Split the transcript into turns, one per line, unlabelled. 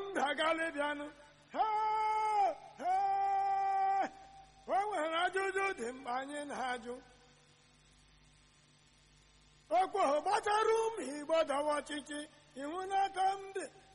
ndagalịbịanụ ha ha o nwere ajụjụ dị mkpa anyị na-ajụ okwu gbasara ụmụ Igbo dọwa ọchịchị iwu n'aka ndị